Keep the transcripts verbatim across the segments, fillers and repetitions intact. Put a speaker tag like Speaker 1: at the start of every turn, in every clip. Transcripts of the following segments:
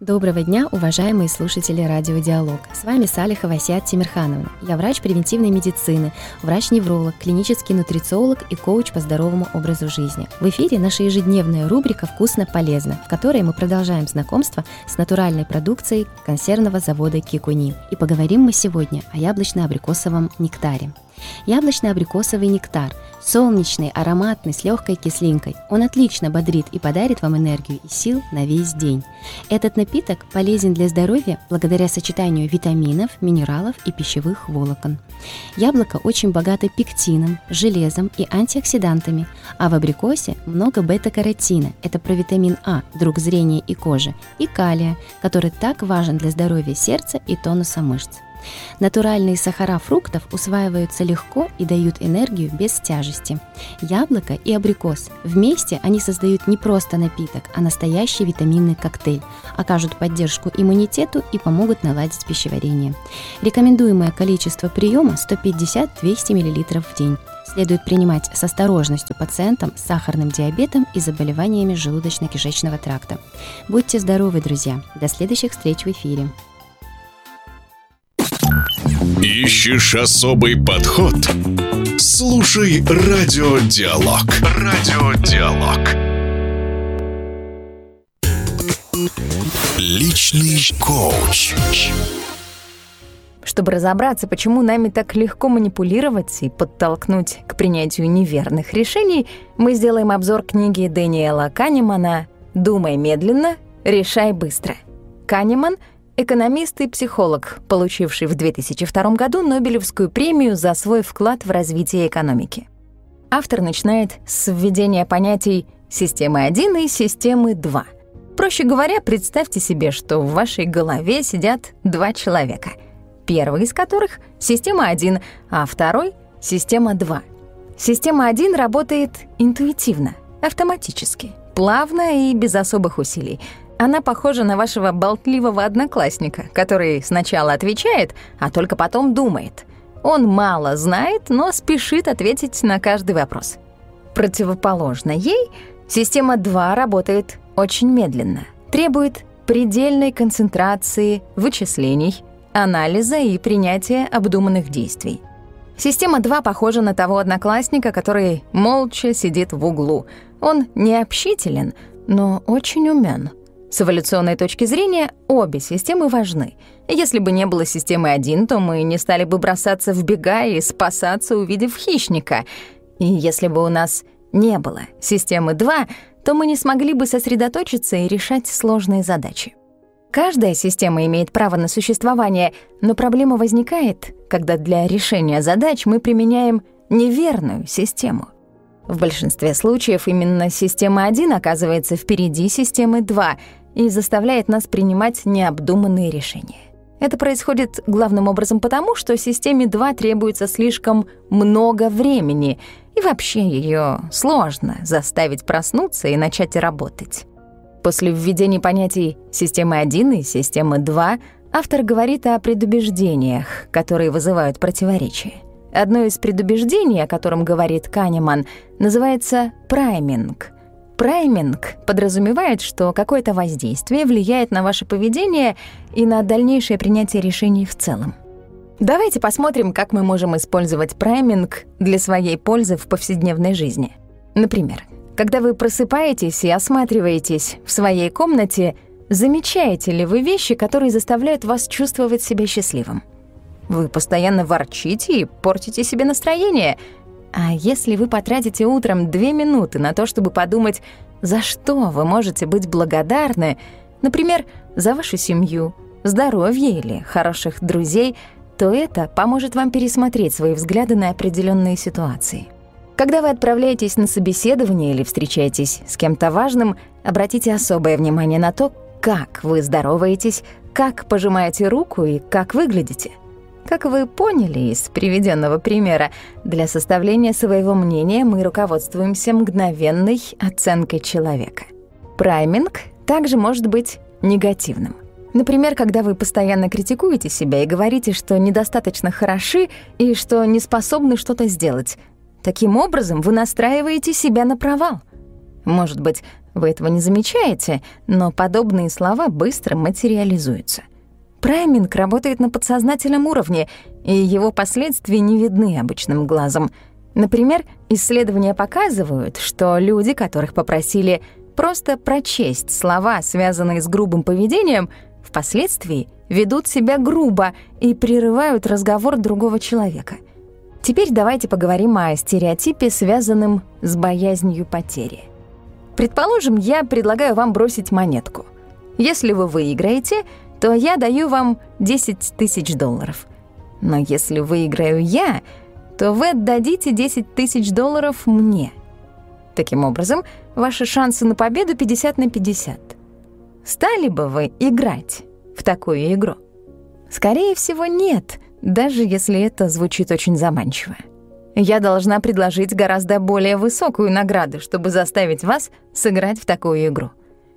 Speaker 1: Доброго дня, уважаемые слушатели Радио Диалог. С вами Салихова Асиат Тимирхановна. Я врач превентивной медицины, врач-невролог, клинический нутрициолог и коуч по здоровому образу жизни. В эфире наша ежедневная рубрика «Вкусно-полезно», в которой мы продолжаем знакомство с натуральной продукцией консервного завода Кикуни. И поговорим мы сегодня о яблочно-абрикосовом нектаре. Яблочно-абрикосовый нектар – солнечный, ароматный, с легкой кислинкой. Он отлично бодрит и подарит вам энергию и сил на весь день. Этот напиток полезен для здоровья благодаря сочетанию витаминов, минералов и пищевых волокон. Яблоко очень богато пектином, железом и антиоксидантами, а в абрикосе много бета-каротина – это провитамин А, друг зрения и кожи, и калия, который так важен для здоровья сердца и тонуса мышц. Натуральные сахара фруктов усваиваются легко и дают энергию без тяжести. Яблоко и абрикос – вместе они создают не просто напиток, а настоящий витаминный коктейль, окажут поддержку иммунитету и помогут наладить пищеварение. Рекомендуемое количество приема – сто пятьдесят - двести миллилитров в день. Следует принимать с осторожностью пациентам с сахарным диабетом и заболеваниями желудочно-кишечного тракта. Будьте здоровы, друзья! До следующих встреч в эфире!
Speaker 2: Ищешь особый подход? Слушай Радиодиалог. Радиодиалог. Личный коуч.
Speaker 3: Чтобы разобраться, почему нами так легко манипулировать и подтолкнуть к принятию неверных решений, мы сделаем обзор книги Дэниела Канемана «Думай медленно, решай быстро». Канеман — экономист и психолог, получивший в две тысячи втором году Нобелевскую премию за свой вклад в развитие экономики. Автор начинает с введения понятий «системы один» и «системы два». Проще говоря, представьте себе, что в вашей голове сидят два человека, первый из которых — система один, а второй — система два. Система один работает интуитивно, автоматически, плавно и без особых усилий. Она похожа на вашего болтливого одноклассника, который сначала отвечает, а только потом думает. Он мало знает, но спешит ответить на каждый вопрос. Противоположно ей, система два работает очень медленно, требует предельной концентрации, вычислений, анализа и принятия обдуманных действий. Система два похожа на того одноклассника, который молча сидит в углу. Он не общителен, но очень умён. С эволюционной точки зрения обе системы важны. Если бы не было системы один, то мы не стали бы бросаться в бега и спасаться, увидев хищника. И если бы у нас не было системы два, то мы не смогли бы сосредоточиться и решать сложные задачи. Каждая система имеет право на существование, но проблема возникает, когда для решения задач мы применяем неверную систему. В большинстве случаев именно система один оказывается впереди системы два и заставляет нас принимать необдуманные решения. Это происходит главным образом потому, что системе два требуется слишком много времени, и вообще ее сложно заставить проснуться и начать работать. После введения понятий системы один и системы два автор говорит о предубеждениях, которые вызывают противоречия. Одно из предубеждений, о котором говорит Канеман, называется прайминг. Прайминг подразумевает, что какое-то воздействие влияет на ваше поведение и на дальнейшее принятие решений в целом. Давайте посмотрим, как мы можем использовать прайминг для своей пользы в повседневной жизни. Например, когда вы просыпаетесь и осматриваетесь в своей комнате, замечаете ли вы вещи, которые заставляют вас чувствовать себя счастливым? Вы постоянно ворчите и портите себе настроение. А если вы потратите утром две минуты на то, чтобы подумать, за что вы можете быть благодарны, например, за вашу семью, здоровье или хороших друзей, то это поможет вам пересмотреть свои взгляды на определенные ситуации. Когда вы отправляетесь на собеседование или встречаетесь с кем-то важным, обратите особое внимание на то, как вы здороваетесь, как пожимаете руку и как выглядите. Как вы поняли из приведенного примера, для составления своего мнения мы руководствуемся мгновенной оценкой человека. Прайминг также может быть негативным. Например, когда вы постоянно критикуете себя и говорите, что недостаточно хороши и что не способны что-то сделать. Таким образом, вы настраиваете себя на провал. Может быть, Вы этого не замечаете, но подобные слова быстро материализуются. Прайминг работает на подсознательном уровне, и его последствия не видны обычным глазом. Например, исследования показывают, что люди, которых попросили просто прочесть слова, связанные с грубым поведением, впоследствии ведут себя грубо и прерывают разговор другого человека. Теперь давайте поговорим о стереотипе, связанном с боязнью потери. Предположим, я предлагаю вам бросить монетку. Если вы выиграете, то я даю вам десять тысяч долларов. Но если выиграю я, то вы отдадите десять тысяч долларов мне. Таким образом, ваши шансы на победу пятьдесят на пятьдесят. Стали бы вы играть в такую игру? Скорее всего, нет, даже если это звучит очень заманчиво. Я должна предложить гораздо более высокую награду, чтобы заставить вас сыграть в такую игру.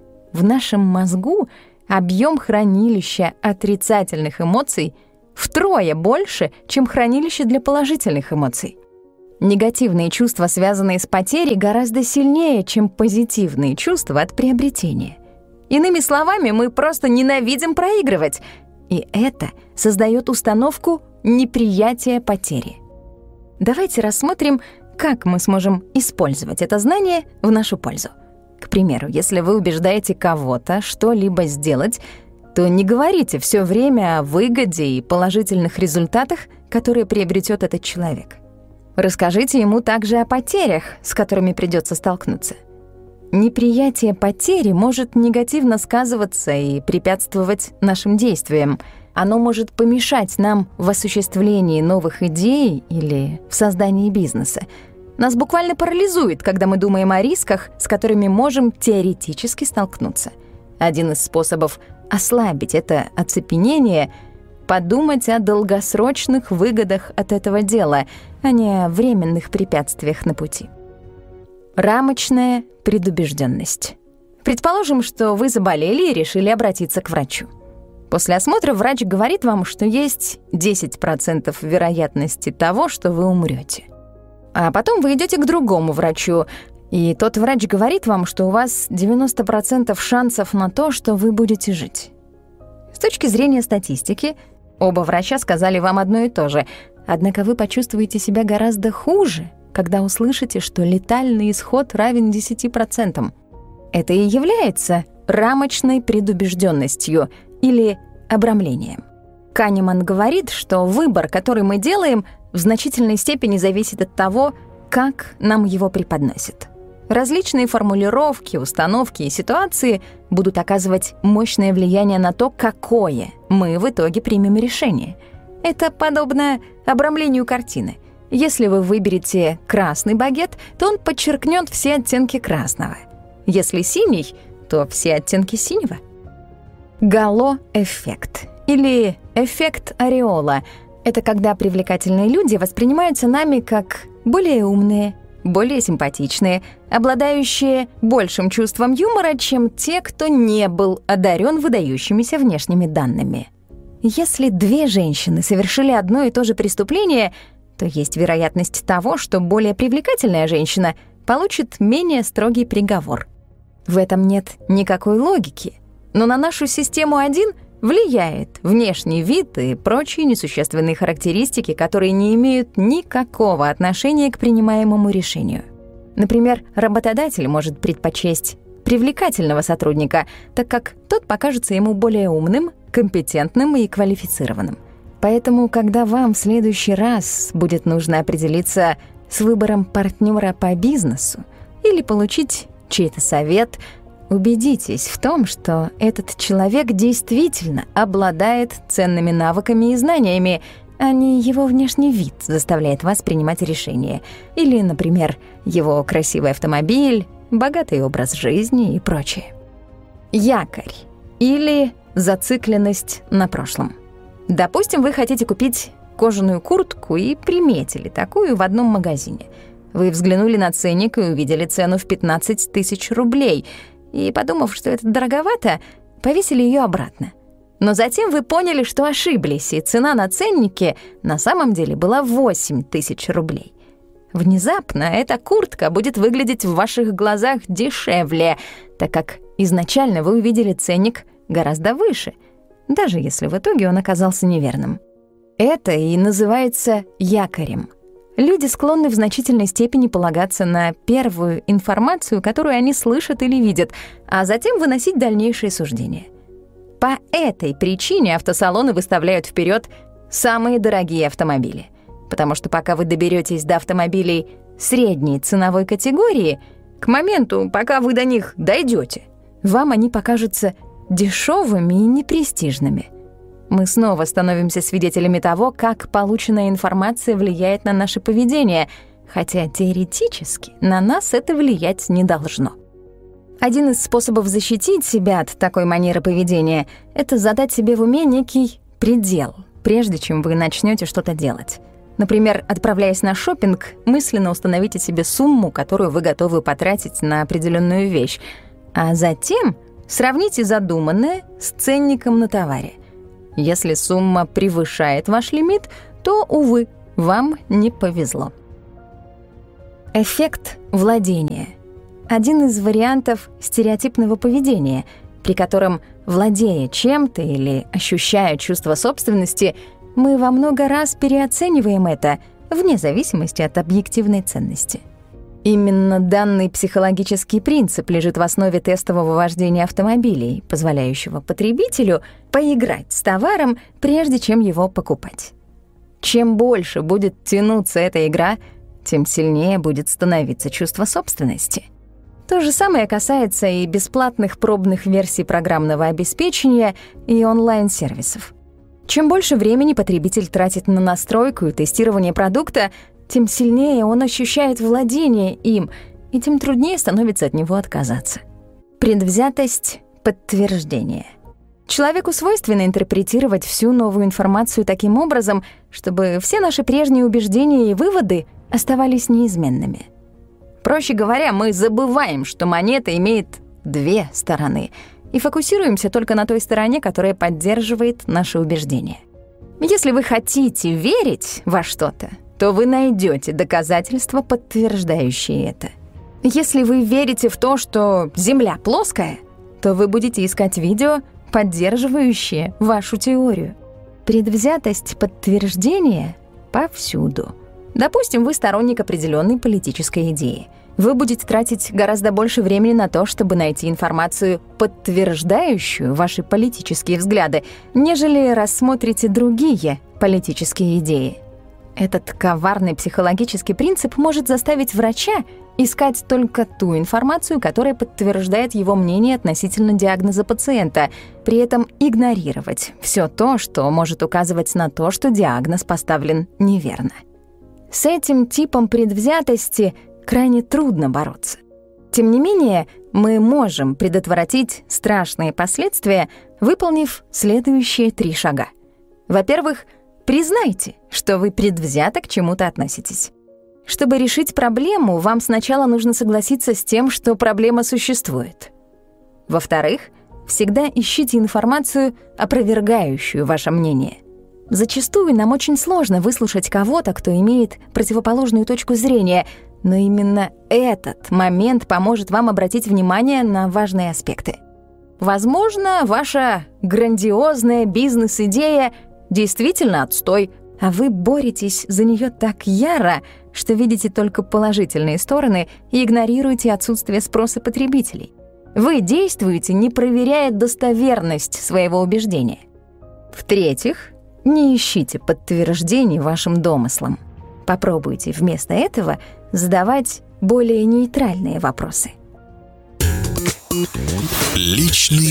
Speaker 3: В нашем мозгу объем хранилища отрицательных эмоций втрое больше, чем хранилище для положительных эмоций. Негативные чувства, связанные с потерей, гораздо сильнее, чем позитивные чувства от приобретения. Иными словами, мы просто ненавидим проигрывать, и это создает установку неприятия потери. Давайте рассмотрим, как мы сможем использовать это знание в нашу пользу. К примеру, если вы убеждаете кого-то что-либо сделать, то не говорите все время о выгоде и положительных результатах, которые приобретет этот человек. Расскажите ему также о потерях, с которыми придется столкнуться. Неприятие потери может негативно сказываться и препятствовать нашим действиям. Оно может помешать нам в осуществлении новых идей или в создании бизнеса. Нас буквально парализует, когда мы думаем о рисках, с которыми можем теоретически столкнуться. Один из способов ослабить это оцепенение — подумать о долгосрочных выгодах от этого дела, а не о временных препятствиях на пути. Рамочная предубежденность. Предположим, что вы заболели и решили обратиться к врачу. После осмотра врач говорит вам, что есть десять процентов вероятности того, что вы умрете. А потом вы идете к другому врачу, и тот врач говорит вам, что у вас девяносто процентов шансов на то, что вы будете жить. С точки зрения статистики, оба врача сказали вам одно и то же, однако вы почувствуете себя гораздо хуже, когда услышите, что летальный исход равен десяти процентам. Это и является рамочной предубежденностью или обрамлением. Канеман говорит, что выбор, который мы делаем, в значительной степени зависит от того, как нам его преподносят. Различные формулировки, установки и ситуации будут оказывать мощное влияние на то, какое мы в итоге примем решение. Это подобно обрамлению картины. Если вы выберете красный багет, то он подчеркнет все оттенки красного. Если синий, то все оттенки синего. Гало-эффект или эффект ореола — это когда привлекательные люди воспринимаются нами как более умные, более симпатичные, обладающие большим чувством юмора, чем те, кто не был одарен выдающимися внешними данными. Если две женщины совершили одно и то же преступление, то есть вероятность того, что более привлекательная женщина получит менее строгий приговор. В этом нет никакой логики, но на нашу систему один влияет внешний вид и прочие несущественные характеристики, которые не имеют никакого отношения к принимаемому решению. Например, работодатель может предпочесть привлекательного сотрудника, так как тот покажется ему более умным, компетентным и квалифицированным. Поэтому, когда вам в следующий раз будет нужно определиться с выбором партнера по бизнесу или получить чей-то совет, убедитесь в том, что этот человек действительно обладает ценными навыками и знаниями, а не его внешний вид заставляет вас принимать решения. Или, например, его красивый автомобиль, богатый образ жизни и прочее. Якорь или зацикленность на прошлом. Допустим, вы хотите купить кожаную куртку и приметили такую в одном магазине. Вы взглянули на ценник и увидели цену в пятнадцать тысяч рублей, и, подумав, что это дороговато, повесили ее обратно. Но затем вы поняли, что ошиблись, и цена на ценнике на самом деле была восемь тысяч рублей. Внезапно эта куртка будет выглядеть в ваших глазах дешевле, так как изначально вы увидели ценник гораздо выше, даже если в итоге он оказался неверным. Это и называется якорем. Люди склонны в значительной степени полагаться на первую информацию, которую они слышат или видят, а затем выносить дальнейшие суждения. По этой причине автосалоны выставляют вперед самые дорогие автомобили. Потому что пока вы доберетесь до автомобилей средней ценовой категории, к моменту, пока вы до них дойдете, вам они покажутся дешевыми и непрестижными. Мы снова становимся свидетелями того, как полученная информация влияет на наше поведение, хотя теоретически на нас это влиять не должно. Один из способов защитить себя от такой манеры поведения — это задать себе в уме некий предел, прежде чем вы начнете что-то делать. Например, отправляясь на шопинг, мысленно установите себе сумму, которую вы готовы потратить на определенную вещь, а затем сравните задуманное с ценником на товаре. Если сумма превышает ваш лимит, то, увы, вам не повезло. Эффект владения — один из вариантов стереотипного поведения, при котором, владея чем-то или ощущая чувство собственности, мы во много раз переоцениваем это, вне зависимости от объективной ценности. Именно данный психологический принцип лежит в основе тестового вождения автомобилей, позволяющего потребителю поиграть с товаром, прежде чем его покупать. Чем больше будет тянуться эта игра, тем сильнее будет становиться чувство собственности. То же самое касается и бесплатных пробных версий программного обеспечения и онлайн-сервисов. Чем больше времени потребитель тратит на настройку и тестирование продукта, тем сильнее он ощущает владение им, и тем труднее становится от него отказаться. Предвзятость подтверждения. Человеку свойственно интерпретировать всю новую информацию таким образом, чтобы все наши прежние убеждения и выводы оставались неизменными. Проще говоря, мы забываем, что монета имеет две стороны, и фокусируемся только на той стороне, которая поддерживает наши убеждения. Если вы хотите верить во что-то, то вы найдете доказательства, подтверждающие это. Если вы верите в то, что Земля плоская, то вы будете искать видео, поддерживающие вашу теорию. Предвзятость подтверждения повсюду. Допустим, вы сторонник определенной политической идеи. Вы будете тратить гораздо больше времени на то, чтобы найти информацию, подтверждающую ваши политические взгляды, нежели рассмотрите другие политические идеи. Этот коварный психологический принцип может заставить врача искать только ту информацию, которая подтверждает его мнение относительно диагноза пациента, при этом игнорировать все то, что может указывать на то, что диагноз поставлен неверно. С этим типом предвзятости крайне трудно бороться. Тем не менее, мы можем предотвратить страшные последствия, выполнив следующие три шага. Во-первых, признайте, что вы предвзято к чему-то относитесь. Чтобы решить проблему, вам сначала нужно согласиться с тем, что проблема существует. Во-вторых, всегда ищите информацию, опровергающую ваше мнение. Зачастую нам очень сложно выслушать кого-то, кто имеет противоположную точку зрения, но именно этот момент поможет вам обратить внимание на важные аспекты. Возможно, ваша грандиозная бизнес-идея действительно отстой, а вы боретесь за нее так яро, что видите только положительные стороны и игнорируете отсутствие спроса потребителей. Вы действуете, не проверяя достоверность своего убеждения. В-третьих, не ищите подтверждений вашим домыслам. Попробуйте вместо этого задавать более нейтральные вопросы.
Speaker 2: Личный